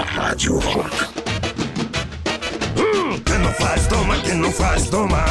Rádio Rock. Quem não faz, toma, quem não faz, toma.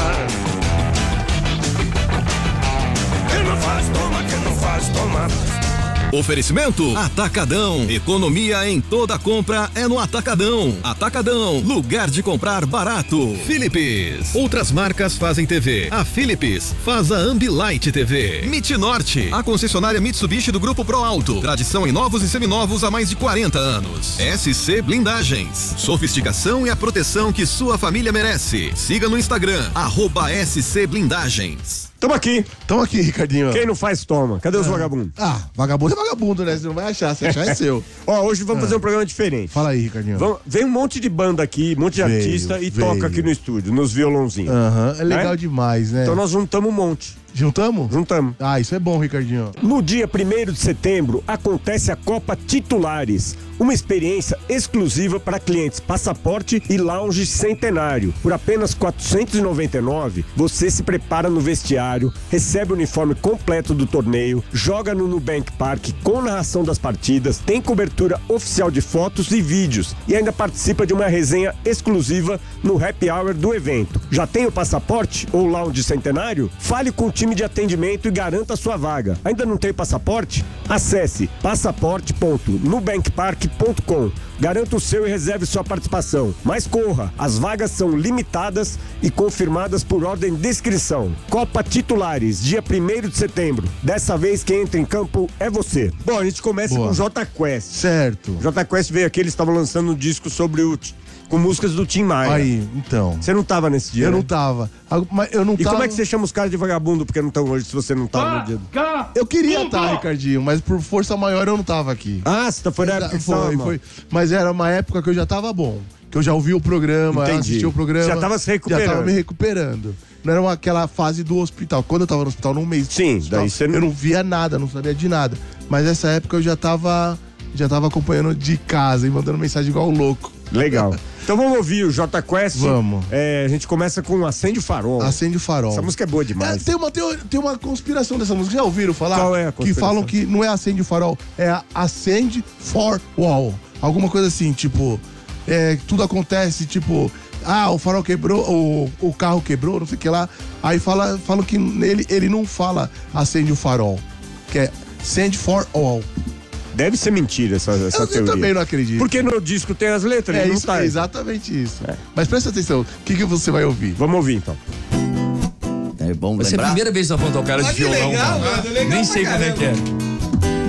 Quem não faz, toma, quem não faz, toma. Oferecimento Atacadão. Economia em toda compra é no Atacadão. Atacadão, lugar de comprar barato. Philips. Outras marcas fazem TV. A Philips faz a Ambilight TV. MIT Norte, a concessionária Mitsubishi do Grupo Pro Alto. Tradição em novos e seminovos há mais de 40 anos. SC Blindagens. Sofisticação e a proteção que sua família merece. Siga no Instagram, @SC Blindagens. Tamo aqui, Ricardinho. Quem não faz, toma. Cadê os vagabundos? Vagabundo é vagabundo, né? Você não vai achar, se achar é seu. Ó, hoje vamos fazer um programa diferente. Fala aí, Ricardinho. Vem um monte de banda aqui, um monte de artista e toca aqui no estúdio, nos violãozinhos. É legal demais, né? Então nós juntamos um monte. Juntamos? Juntamos. Isso é bom, Ricardinho. No dia 1º de setembro, acontece a Copa Titulares, uma experiência exclusiva para clientes Passaporte e Lounge Centenário. Por apenas R$ 499, você se prepara no vestiário, recebe o uniforme completo do torneio, joga no Nubank Park com narração das partidas, tem cobertura oficial de fotos e vídeos e ainda participa de uma resenha exclusiva no Happy Hour do evento. Já tem o Passaporte ou Lounge Centenário? Fale com o time de atendimento e garanta a sua vaga. Ainda não tem passaporte? Acesse passaporte.nubankpark.com. Garanta o seu e reserve sua participação. Mas corra, as vagas são limitadas e confirmadas por ordem de inscrição. Copa Titulares, dia 1º de setembro. Dessa vez quem entra em campo é você. Bom, a gente começa com o Jota Quest. Certo. Jota Quest veio aqui, eles estavam lançando um disco com músicas do Tim Maia. Aí, então. Você não tava nesse dia, Eu né? não tava. Mas eu não E tava... como é que você chama os caras de vagabundo porque não estão hoje, se você não tava no dia? Eu queria estar, Ricardinho, mas por força maior eu não tava aqui. Você foi na época que foi. Mas era uma época que eu já tava bom. Que eu já ouvi o programa, assisti o programa. Já tava se recuperando. Já tava me recuperando. Não era aquela fase do hospital. Quando eu tava no hospital, num mês. Sim, daí você eu não via nada, não sabia de nada. Mas nessa época eu já tava acompanhando de casa e mandando mensagem igual louco. Legal. Então vamos ouvir o Jota Quest. Vamos. A gente começa com Acende o Farol. Acende o Farol. Essa música é boa demais. Tem uma conspiração dessa música. Já ouviram falar? Qual é a conspiração? Que falam que não é Acende o Farol, é Acende for Wall. Alguma coisa assim, tipo... tudo acontece, tipo... o farol quebrou, o carro quebrou, não sei o que lá. Aí falam que ele não fala Acende o Farol. Que é Send for All. Deve ser mentira essa teoria. Eu também não acredito. Porque no disco tem as letras, ele não isso, tá. É exatamente isso. Mas presta atenção, o que você vai ouvir? Vamos ouvir então. É bom Vai ser a primeira vez que nós vamos tocar de violão. Legal, mano, legal. Nem sei como é que é.